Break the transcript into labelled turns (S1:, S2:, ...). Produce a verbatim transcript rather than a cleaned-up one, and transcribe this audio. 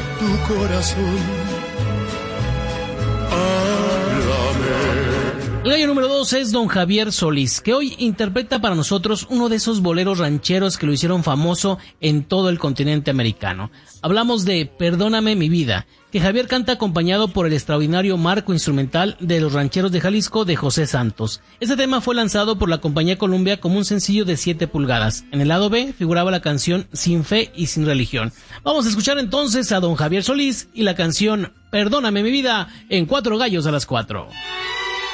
S1: tu corazón.
S2: El gallo número dos es don Javier Solís, que hoy interpreta para nosotros uno de esos boleros rancheros que lo hicieron famoso en todo el continente americano. Hablamos de Perdóname mi vida, que Javier canta acompañado por el extraordinario marco instrumental de los rancheros de Jalisco de José Santos. Este tema fue lanzado por la compañía Columbia como un sencillo de siete pulgadas. En el lado B figuraba la canción Sin fe y sin religión. Vamos a escuchar entonces a don Javier Solís y la canción Perdóname mi vida en Cuatro Gallos a las Cuatro.